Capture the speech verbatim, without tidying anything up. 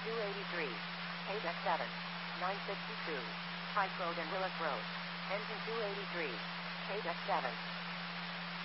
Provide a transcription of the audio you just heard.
two eighty-three. Page seven. nine sixty-two. Pike Road and Willis Road. Engine two eighty-three. Page seven.